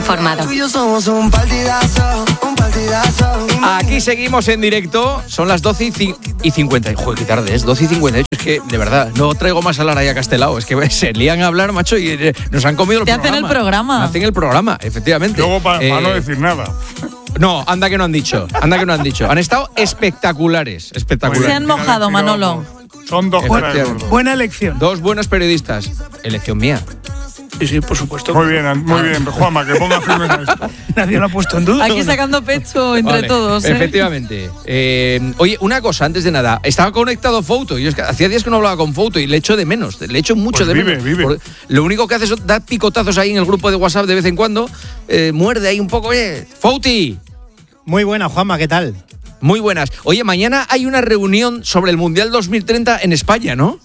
informado. Tú y yo somos un partidazo, un partidazo. Aquí seguimos en directo, son las 12:50. Joder, qué tarde es, 12:58. Es que, de verdad, no traigo más a Lara y a Castelao. Es que se lían a hablar, macho, y nos han comido el programa. Te hacen el programa. Hacen el programa, efectivamente. Luego para no decir nada. No, anda que no han dicho. Han estado espectaculares. Se han mojado, Manolo. Son dos buenas. Buena elección. Dos buenos periodistas. Elección mía. Sí, por supuesto. Muy bien, Juanma, que ponga firme en esto. Nadie lo ha puesto en duda. Aquí sacando pecho entre todos. Efectivamente. Oye, una cosa, antes de nada. Estaba conectado Fouto. Yo hacía días que no hablaba con Fouto y le echo de menos. Le echo mucho pues de menos. Vive. Lo único que hace es dar picotazos ahí en el grupo de WhatsApp de vez en cuando. Muerde ahí un poco. Fouti. Muy buena, Juanma, ¿qué tal? Muy buenas. Oye, mañana hay una reunión sobre el Mundial 2030 en España, ¿no?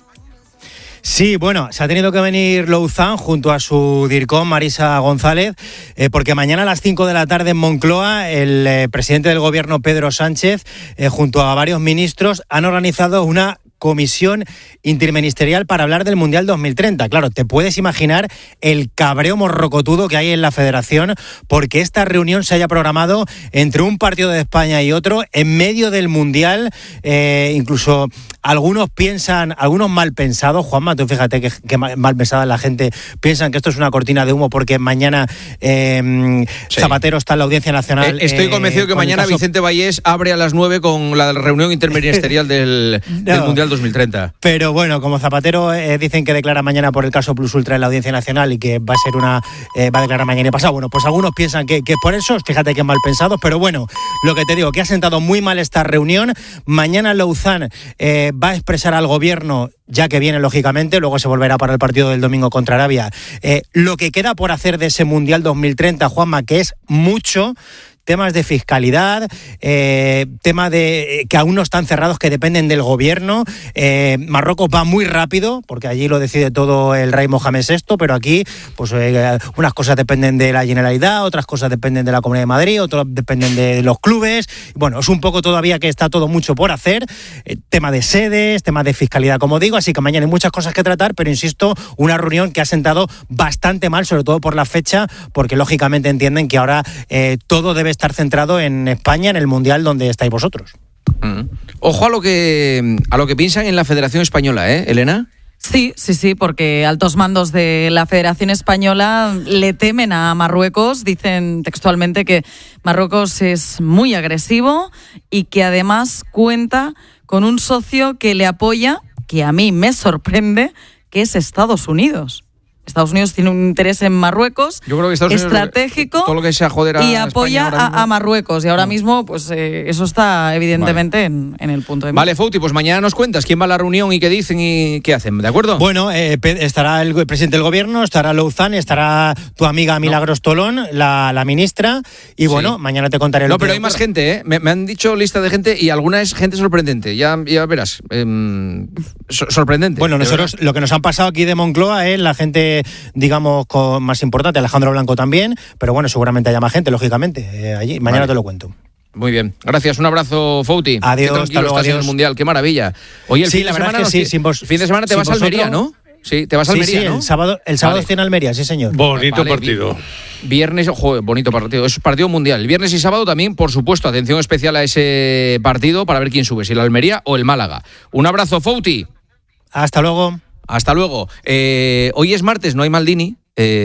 Sí, bueno, se ha tenido que venir Louzán junto a su DIRCOM, Marisa González, porque mañana a las 5 de la tarde en Moncloa el presidente del gobierno, Pedro Sánchez, junto a varios ministros, han organizado una comisión interministerial para hablar del Mundial 2030. Claro, te puedes imaginar el cabreo morrocotudo que hay en la federación porque esta reunión se haya programado entre un partido de España y otro en medio del Mundial. Incluso algunos mal pensados, Juanma, tú fíjate que mal pensada la gente, piensan que esto es una cortina de humo porque mañana Zapatero está en la Audiencia Nacional. Estoy convencido que mañana Vicente Vallés abre a las 9 con la reunión interministerial del Mundial 2030. Pero bueno, como Zapatero dicen que declara mañana por el caso Plus Ultra en la Audiencia Nacional y que va a ser va a declarar mañana y pasado, bueno, pues algunos piensan que por eso, fíjate que mal pensados, pero bueno, lo que te digo, que ha sentado muy mal esta reunión. Mañana Louzán va a expresar al gobierno, ya que viene lógicamente, luego se volverá para el partido del domingo contra Arabia, lo que queda por hacer de ese Mundial 2030, Juanma, que es mucho. Temas de fiscalidad, temas de que aún no están cerrados, que dependen del gobierno. Marruecos va muy rápido, porque allí lo decide todo el rey Mohamed VI, pero aquí pues unas cosas dependen de la Generalidad, otras cosas dependen de la Comunidad de Madrid, otras dependen de los clubes. Bueno, es un poco todavía que está todo mucho por hacer. Tema de sedes, tema de fiscalidad, como digo, así que mañana hay muchas cosas que tratar, pero insisto, una reunión que ha sentado bastante mal, sobre todo por la fecha, porque lógicamente entienden que ahora todo debe estar centrado en España, en el Mundial donde estáis vosotros. Ojo a lo que piensan en la Federación Española, Elena. Sí, porque altos mandos de la Federación Española le temen a Marruecos. Dicen textualmente que Marruecos es muy agresivo y que además cuenta con un socio que le apoya, que a mí me sorprende, que es Estados Unidos. Estados Unidos tiene un interés en Marruecos. Yo creo que Estados Unidos estratégico, todo lo que sea joder a y apoya a Marruecos. Y ahora mismo, pues eso está evidentemente en el punto de vista. Vale, Fouti, pues mañana nos cuentas quién va a la reunión y qué dicen y qué hacen, ¿de acuerdo? Bueno, estará el presidente del gobierno, estará Louzán, estará tu amiga Milagros Tolón, la ministra, y bueno, mañana te contaré lo que... No, pero hay más gente, ¿eh? Me han dicho lista de gente y alguna es gente sorprendente, ya verás. Sorprendente. Bueno, nosotros lo que nos han pasado aquí de Moncloa es la gente, digamos, más importante, Alejandro Blanco también, pero bueno, seguramente haya más gente, lógicamente, allí. Mañana te lo cuento. Muy bien, gracias, un abrazo, Fouti. Adiós, qué tranquilo estás en el Mundial, qué maravilla. Oye, el fin de semana fin de semana te vas a Almería, ¿no? Sí, te vas a Almería, ¿no? El sábado estoy en Almería, sí, señor. Bonito partido. Viernes, bonito partido, es partido mundial. El viernes y sábado también, por supuesto, atención especial a ese partido para ver quién sube, si el Almería o el Málaga. Un abrazo, Fouti. Hasta luego. Hasta luego. Hoy es martes, no hay Maldini,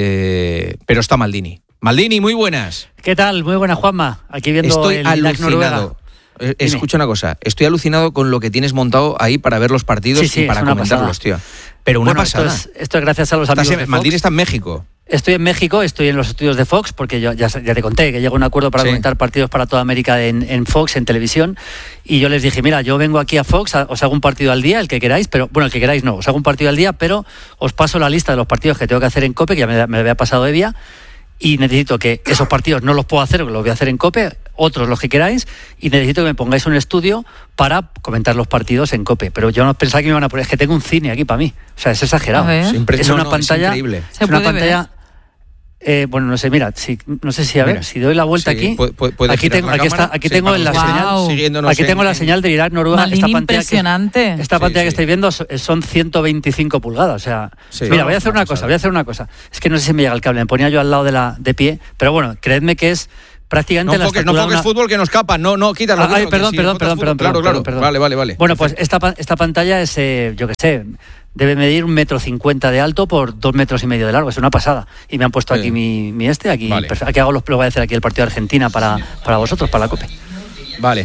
pero está Maldini. Maldini, muy buenas. ¿Qué tal? Muy buenas, Juanma. Aquí viendo Estoy el alucinado. Escucha una cosa, estoy alucinado con lo que tienes montado ahí para ver los partidos y para comentarlos, tío. Pero una pasada. Esto es gracias a los amigos de Fox. Maldini está en México. Estoy en México, estoy en los estudios de Fox, porque yo ya te conté que llegó a un acuerdo para comentar partidos para toda América en Fox, en televisión, y yo les dije, mira, yo vengo aquí a Fox, os hago un partido al día, el que queráis, pero bueno, el que queráis no, os hago un partido al día, pero os paso la lista de los partidos que tengo que hacer en COPE, que ya me había pasado Evia, y necesito que esos partidos no los puedo hacer, los voy a hacer en COPE, otros los que queráis, y necesito que me pongáis un estudio para comentar los partidos en COPE. Pero yo no pensaba que me iban a poner, es que tengo un cine aquí para mí. O sea, es exagerado. Es una pantalla. Es increíble. Es una pantalla Bueno, no sé, mira, no sé si, a ver, si doy la vuelta aquí. Aquí tengo, la señal. Siguiéndonos aquí tengo la señal de Irak-Noruega. Esta impresionante. Esta pantalla que estáis viendo son 125 pulgadas. O sea, mira, voy a hacer una cosa. Es que no sé si me llega el cable. Me ponía yo al lado de pie. Pero bueno, creedme que es prácticamente no foques fútbol que nos escapa. No, quítalo. Perdón. Claro. Vale. Bueno, pues esta pantalla es, yo qué sé, debe medir 1,50 m de alto por 2,5 metros de largo. Es una pasada. Y me han puesto aquí aquí. Vale. Aquí hago lo voy a hacer aquí el partido de Argentina para vosotros, para la COPE. Vale.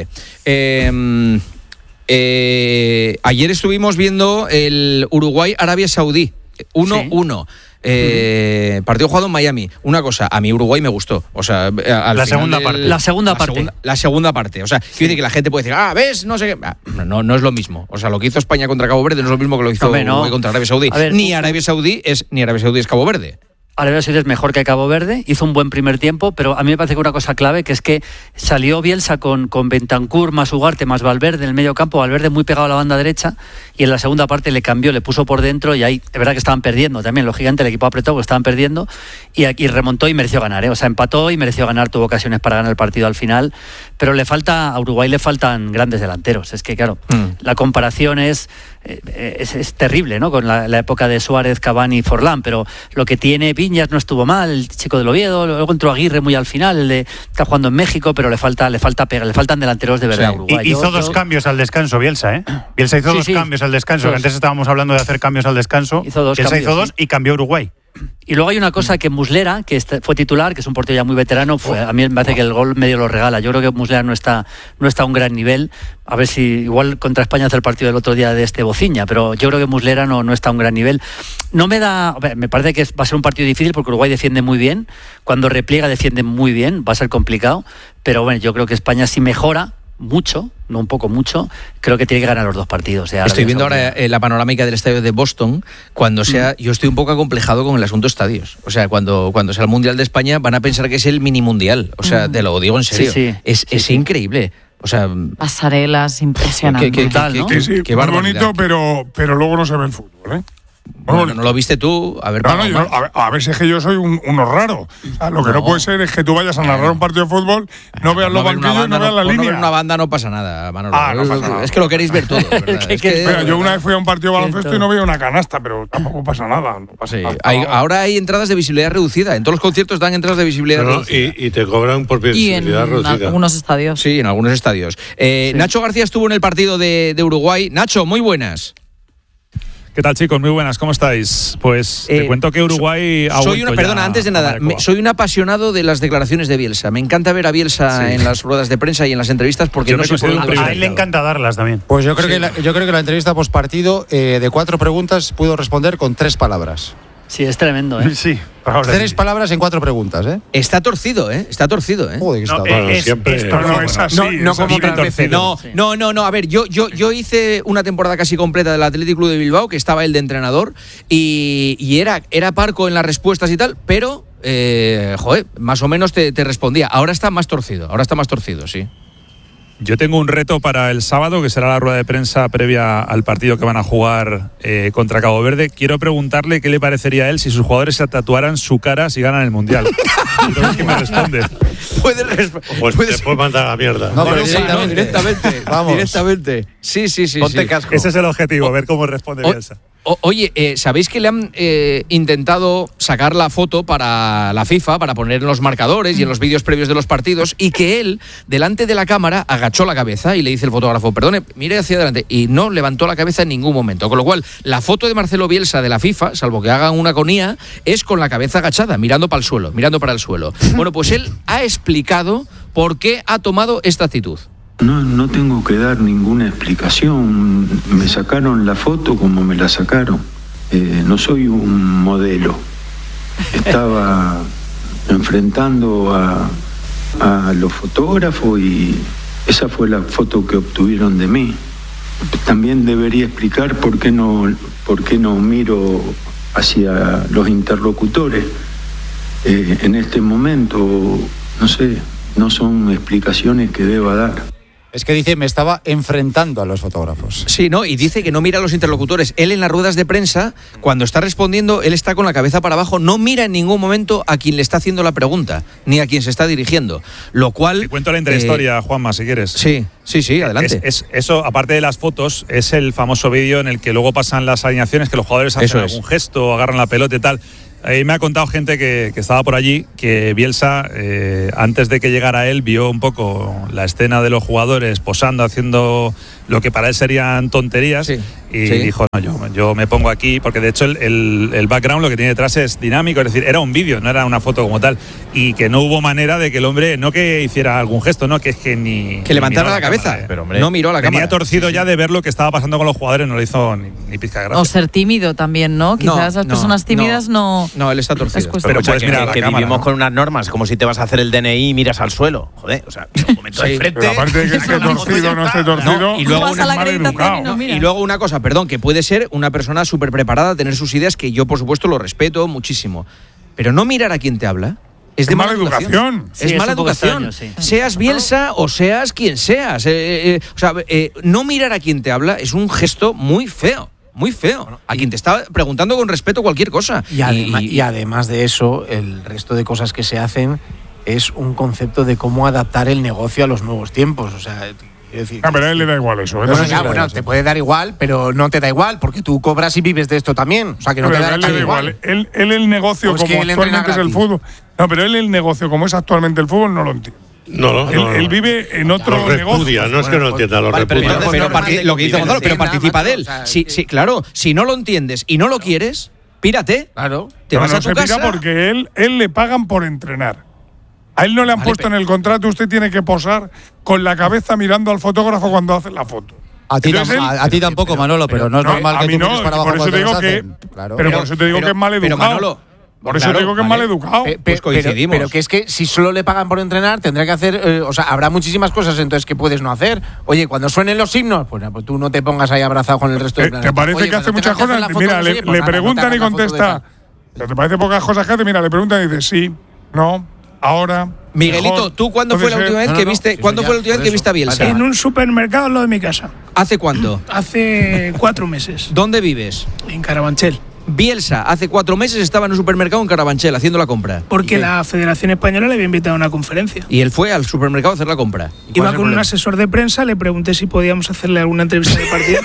Ayer estuvimos viendo el Uruguay-Arabia Saudí. 1-1. Partido jugado en Miami. Una cosa, a mí Uruguay me gustó. O sea, la segunda parte. O sea, quiero decir que la gente puede decir, ¿ves? No sé qué. No es lo mismo. O sea, lo que hizo España contra Cabo Verde no es lo mismo que lo hizo Uruguay contra Arabia Saudí. Ni Arabia Saudí es Cabo Verde. Arabia Saudí es mejor que Cabo Verde, hizo un buen primer tiempo, pero a mí me parece que una cosa clave, que es que salió Bielsa con Bentancur más Ugarte más Valverde en el medio campo, Valverde muy pegado a la banda derecha, y en la segunda parte le cambió, le puso por dentro, y ahí es verdad que estaban perdiendo también, lógicamente el equipo apretó porque estaban perdiendo, y aquí remontó y mereció ganar, o sea, empató y mereció ganar, tuvo ocasiones para ganar el partido al final, pero a Uruguay le faltan grandes delanteros, es que claro, la comparación es terrible, ¿no? Con la época de Suárez, Cavani y Forlán, pero lo que tiene Viñas no estuvo mal, el chico del Oviedo, luego entró Aguirre muy al final, el de está jugando en México, pero le falta pega, le faltan delanteros de verdad a Uruguay. Hizo dos cambios al descanso Bielsa, ¿eh? Bielsa hizo dos cambios al descanso, que antes estábamos hablando de hacer cambios al descanso. Bielsa hizo dos y cambió Uruguay. Y luego hay una cosa que Muslera, que fue titular, que es un portero ya muy veterano, a mí me parece que el gol medio lo regala. Yo creo que Muslera no está a un gran nivel. A ver si igual contra España hace el partido del otro día de Bociña, pero yo creo que Muslera no está a un gran nivel. Me parece que va a ser un partido difícil porque Uruguay defiende muy bien. Cuando repliega defiende muy bien, va a ser complicado. Pero bueno, yo creo que España sí mejora mucho, no un poco, mucho, creo que tiene que ganar los dos partidos. Estoy viendo ahora la panorámica del estadio de Boston. Yo estoy un poco acomplejado con el asunto estadios. O sea, cuando sea el Mundial de España van a pensar que es el mini mundial. O sea, te lo digo en serio. Es increíble. O sea, pasarelas impresionantes. Qué bonito, pero luego no se ve el fútbol, ¿eh? Bueno, ¿no lo viste tú? A ver, a ver si es que yo soy uno raro. O sea, lo que no puede ser es que tú vayas a narrar un partido de fútbol, no veas los banquillos y no veas la línea. No ver una banda no pasa nada, Manolo. No pasa nada. Es que lo queréis ver todo, ¿verdad? Yo una vez fui a un partido de baloncesto y no veía una canasta, pero tampoco pasa nada. Ahora hay entradas de visibilidad reducida. En todos los conciertos dan entradas de visibilidad reducida. Y te cobran por visibilidad reducida. En algunos estadios. Sí, en algunos estadios. Nacho García estuvo en el partido de Uruguay. Nacho, muy buenas. ¿Qué tal, chicos? Muy buenas, ¿cómo estáis? Pues te cuento que Uruguay ha vuelto Perdona, antes de nada, soy un apasionado de las declaraciones de Bielsa. Me encanta ver a Bielsa en las ruedas de prensa y en las entrevistas porque no se puede. A él le encanta darlas también. Pues yo creo que la entrevista postpartido, de 4 preguntas, pudo responder con 3 palabras. Sí, es tremendo, ¿eh? Sí. 3 palabras en 4 preguntas, ¿eh? Está torcido, ¿eh? Joder, esto no es así. No como otras veces. No. A ver, yo hice una temporada casi completa del Athletic Club de Bilbao, que estaba él de entrenador, y era parco en las respuestas y tal, pero, más o menos te respondía. Ahora está más torcido, sí. Yo tengo un reto para el sábado, que será la rueda de prensa previa al partido que van a jugar contra Cabo Verde. Quiero preguntarle qué le parecería a él si sus jugadores se tatuaran su cara si ganan el Mundial. Quiero ver qué me responde. Te puedes mandar a la mierda. No, pero directamente. Vamos. Directamente. Sí. Ponte casco. Ese es el objetivo, ver cómo responde Bielsa. Oye, ¿sabéis que le han intentado sacar la foto para la FIFA, para poner en los marcadores y en los vídeos previos de los partidos, y que él, delante de la cámara, agachó la cabeza y le dice el fotógrafo, perdone, mire hacia adelante, y no levantó la cabeza en ningún momento? Con lo cual, la foto de Marcelo Bielsa de la FIFA, salvo que hagan una conía, es con la cabeza agachada, mirando para el suelo. Bueno, pues él ha explicado por qué ha tomado esta actitud. No tengo que dar ninguna explicación. Me sacaron la foto como me la sacaron. No soy un modelo. Estaba enfrentando a los fotógrafos y esa fue la foto que obtuvieron de mí. También debería explicar por qué no miro hacia los interlocutores. En este momento, no sé, no son explicaciones que deba dar. Es que dice, me estaba enfrentando a los fotógrafos. Sí, ¿no? Y dice que no mira a los interlocutores. Él en las ruedas de prensa, cuando está respondiendo, él está con la cabeza para abajo, no mira en ningún momento a quien le está haciendo la pregunta, ni a quien se está dirigiendo. Lo cual... Te cuento la intrahistoria, Juanma, si quieres. Sí, adelante. Eso, aparte de las fotos, es el famoso vídeo en el que luego pasan las alineaciones, que los jugadores hacen algún gesto, agarran la pelota y tal. Ahí me ha contado gente que estaba por allí que Bielsa, antes de que llegara él, vio un poco la escena de los jugadores posando, haciendo lo que para él serían tonterías, dijo, no, yo me pongo aquí, porque de hecho el background lo que tiene detrás es dinámico, es decir, era un vídeo, no era una foto como tal, y que no hubo manera de que el hombre, no que hiciera algún gesto, no, que es que ni... Que levantara la cabeza, pero hombre, no miró a la cámara. Tenía torcido ya de ver lo que estaba pasando con los jugadores, no le hizo ni pizca de gracia. O ser tímido también, ¿no? Quizás las personas tímidas no... No, él está torcido. Pero puedes mirar que vivimos con unas normas, como si te vas a hacer el DNI y miras al suelo. Joder, o sea, un momento de frente. Pero aparte de que esté torcido, no esté torcido, y luego vas a la acreditación y luego una cosa, perdón, que puede ser una persona súper preparada, tener sus ideas, que yo por supuesto lo respeto muchísimo, pero no mirar a quien te habla es de mala educación. Sí, es mala educación. Extraño, sí. Seas Bielsa o seas quien seas. No mirar a quien te habla es un gesto muy feo. Muy feo. A quien te está preguntando con respeto cualquier cosa. Y además de eso, el resto de cosas que se hacen es un concepto de cómo adaptar el negocio a los nuevos tiempos. O sea, decir, pero a él le da igual eso. Bueno, te puede dar igual, pero no te da igual, porque tú cobras y vives de esto también. O sea, que no te da igual. Él el negocio como actualmente es el fútbol. No, pero él el negocio como es actualmente el fútbol no lo entiende. Él vive en otro negocio. No es que no lo entienda, lo repudia. Pero lo que dice Gonzalo, pero participa de él. Sí, claro, si no lo entiendes y no lo quieres, pírate. Claro. Te vas a tu casa. Pira porque él le pagan por entrenar. A él no le han puesto en el contrato, usted tiene que posar con la cabeza mirando al fotógrafo cuando hace la foto. A ti tampoco, Manolo, pero no es normal que tú mires para abajo cuando los hacen. Pero por eso te digo que es mal educado. Por eso te digo que es mal educado. Pues coincidimos. Pero que es que si solo le pagan por entrenar, tendrá que hacer. Habrá muchísimas cosas entonces que puedes no hacer. Oye, cuando suenen los himnos, pues tú no te pongas ahí abrazado con el resto del planeta. ¿Te parece que hace muchas cosas? Mira, le preguntan y contesta. ¿Te parece pocas cosas que hace? Mira, le preguntan y dice sí, no, ahora. Miguelito, mejor. ¿tú cuándo fue la última vez que viste? ¿Cuándo fue la última vez que viste a Bielsa? En un supermercado al lado de mi casa. ¿Hace cuánto? Hace 4 meses. ¿Dónde vives? En Carabanchel. Bielsa hace 4 meses estaba en un supermercado en Carabanchel haciendo la compra. Porque la Federación Española le había invitado a una conferencia. Y él fue al supermercado a hacer la compra. Iba con un asesor de prensa, le pregunté si podíamos hacerle alguna entrevista de partido.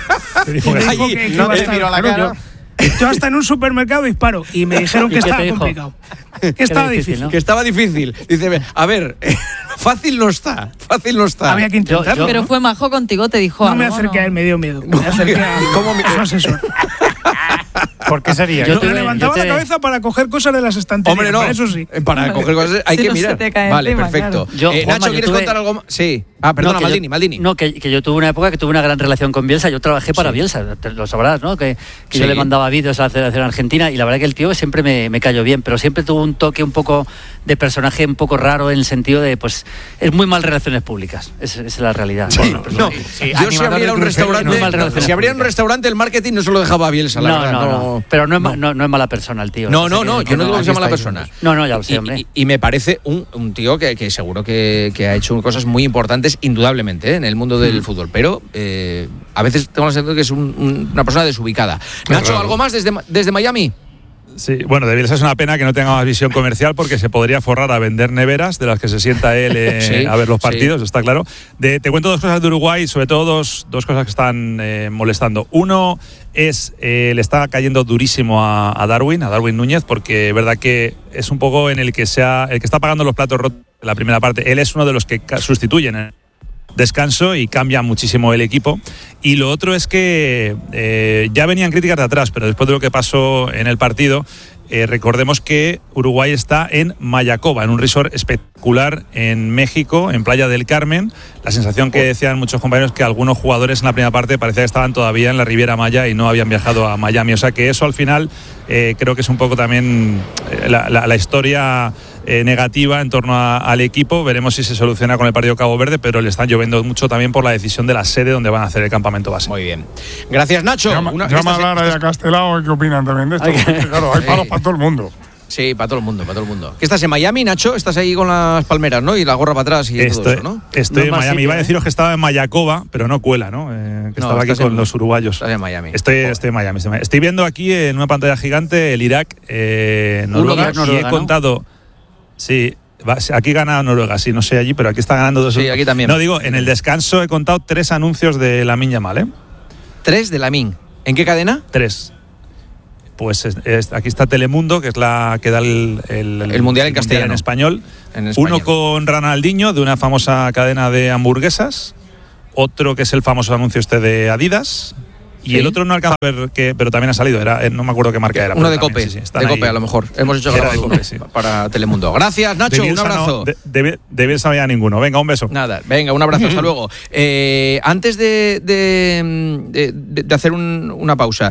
Yo hasta en un supermercado disparo y me dijeron que estaba complicado. Que estaba difícil. ¿No? Que estaba difícil. Dice, a ver, fácil no está. Había que intentarlo. Pero fue majo contigo, te dijo no me acerqué a él, me dio miedo. Me acerqué a su asesor. ¿Por qué sería? Yo levantaba la cabeza para coger cosas de las estanterías. Hombre, no. Para eso sí. Para coger cosas hay que mirar. Vale, encima, perfecto. Claro. Nacho, ¿quieres contar algo? Sí. Perdona, Maldini. No, que yo tuve una época que tuve una gran relación con Bielsa. Yo trabajé para Bielsa, lo sabrás, ¿no? Que yo le mandaba vídeos a la Federación Argentina y la verdad que el tío siempre me cayó bien, pero siempre tuvo un toque un poco de personaje un poco raro en el sentido de, pues, es muy mal relaciones públicas. Esa es la realidad. Sí. Bueno, yo si abriera un restaurante, el marketing no se lo dejaba a Bielsa, la verdad. No. Pero no es mala persona el tío. No, yo no digo que sea mala persona. No, ya lo sé, hombre. Y me parece un tío que seguro que ha hecho cosas muy importantes, indudablemente, en el mundo del fútbol. Pero a veces tengo la sensación de que es una persona desubicada. Nacho, ¿algo más desde Miami? Sí, bueno, de Bielsa es una pena que no tenga más visión comercial porque se podría forrar a vender neveras de las que se sienta él a ver los partidos, está claro. Te cuento 2 cosas de Uruguay, sobre todo dos cosas que están molestando. Uno es, le está cayendo durísimo a Darwin Núñez, porque es verdad que es un poco en el que está pagando los platos rotos en la primera parte. Él es uno de los que sustituyen en descanso y cambia muchísimo el equipo. Y lo otro es que ya venían críticas de atrás, pero después de lo que pasó en el partido, recordemos que Uruguay está en Mayacoba, en un resort espectacular en México, en Playa del Carmen. La sensación que decían muchos compañeros que algunos jugadores en la primera parte parecía que estaban todavía en la Riviera Maya y no habían viajado a Miami. O sea que eso al final creo que es un poco también la historia negativa en torno al equipo. Veremos si se soluciona con el partido Cabo Verde, pero le están lloviendo mucho también por la decisión de la sede donde van a hacer el campamento base. Muy bien. Gracias, Nacho. Llama a Lara y a Castelao, ¿qué opinan también de esto? Claro, hay palos para todo el mundo. Sí, para todo el mundo, para todo el mundo. ¿Qué estás en Miami, Nacho? Estás ahí con las palmeras, ¿no? Y la gorra para atrás y todo eso, ¿no? Estoy en Miami. Iba a deciros que estaba en Mayacoba, pero no cuela, ¿no? Que estaba aquí con los uruguayos. Estás en Miami. Estoy en Miami. Estoy viendo aquí en una pantalla gigante el Irak, Noruega, y he contado... Sí, aquí gana Noruega, sí, no sé allí, pero aquí está ganando 2. Sí, aquí también. No, digo, en el descanso he contado 3 anuncios de Lamine Yamal, ¿eh? 3 de Lamine. ¿En qué cadena? 3. Pues aquí está Telemundo, que es la que da el Mundial en castellano. En español. Uno con Ronaldinho, de una famosa cadena de hamburguesas. Otro que es el famoso anuncio de Adidas. Y el otro no alcanza a ver, pero también ha salido. No me acuerdo qué marca era. Uno de Cope. Sí, de Cope, a lo mejor. Hemos hecho grabado de Cope, para Telemundo. Gracias, Nacho. Un abrazo. De Bielsa no había ninguno. Venga, un beso. Nada, venga, un abrazo. Hasta luego. Antes de hacer una pausa,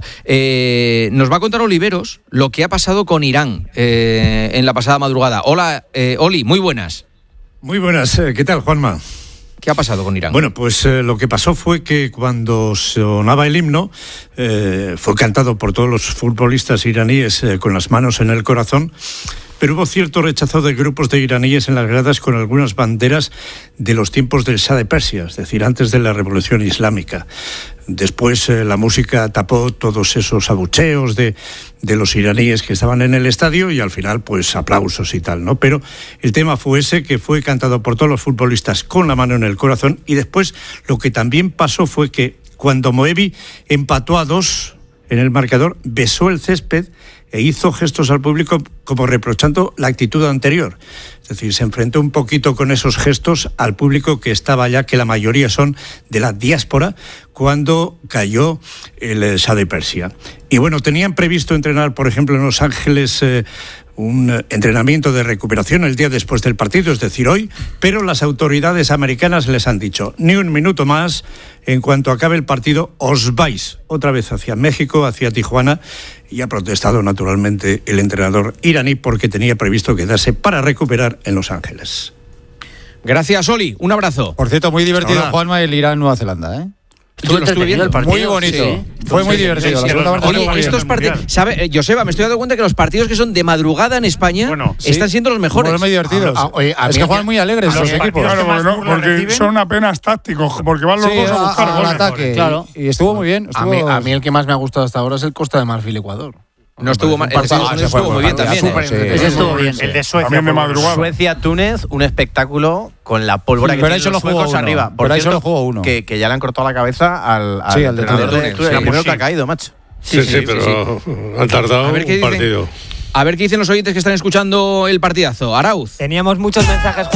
nos va a contar Oliveros lo que ha pasado con Irán en la pasada madrugada. Hola, Oli, muy buenas. Muy buenas. ¿Qué tal, Juanma? ¿Qué ha pasado con Irán? Bueno, pues lo que pasó fue que cuando sonaba el himno, fue cantado por todos los futbolistas iraníes con las manos en el corazón, pero hubo cierto rechazo de grupos de iraníes en las gradas con algunas banderas de los tiempos del Shah de Persia, es decir, antes de la Revolución Islámica. Después la música tapó todos esos abucheos de los iraníes que estaban en el estadio y al final pues aplausos y tal, ¿no? Pero el tema fue ese, que fue cantado por todos los futbolistas con la mano en el corazón. Y después lo que también pasó fue que cuando Moebi empató a 2 en el marcador, besó el césped e hizo gestos al público como reprochando la actitud anterior. Es decir, se enfrentó un poquito con esos gestos al público que estaba allá, que la mayoría son de la diáspora, cuando cayó el Shah de Persia. Y bueno, tenían previsto entrenar, por ejemplo, en Los Ángeles un entrenamiento de recuperación el día después del partido, es decir, hoy, pero las autoridades americanas les han dicho, ni un minuto más, en cuanto acabe el partido, os vais otra vez hacia México, hacia Tijuana, y ha protestado naturalmente el entrenador iraní porque tenía previsto quedarse para recuperar en Los Ángeles. Gracias, Oli, un abrazo. Por cierto, muy divertido, Juanma, el Irán-Nueva Zelanda, ¿eh? Yo lo estuve viendo el partido. Muy bonito. Sí. Fue muy divertido. Estos partidos, ¿sabe, Joseba? Me estoy dando cuenta que los partidos que son de madrugada en España están siendo los mejores. Muy divertidos. Es que juegan muy alegres los equipos. Claro, porque son apenas tácticos, porque van los dos a buscar goles. Ataque. Claro. Y estuvo muy bien. A mí el que más me ha gustado hasta ahora es el Costa de Marfil-Ecuador. No estuvo mal. Estuvo muy bien también. Ese estuvo bien. El de Suecia. También de madrugada. Suecia-Túnez, un espectáculo con la pólvora que tienen los suecos arriba. Por cierto, que ya le han cortado la cabeza al entrenador de Túnez. El primero que ha caído, macho. Sí, pero han tardado un partido. A ver qué dicen los oyentes que están escuchando el partidazo. Arauz. Teníamos muchos mensajes, Juan.